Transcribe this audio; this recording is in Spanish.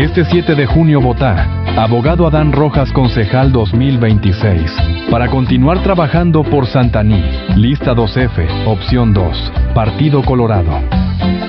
Este 7 de junio vota Abogado Adán Rojas Concejal 2026 para continuar trabajando por Santaní. Lista 2F, opción 2, Partido Colorado.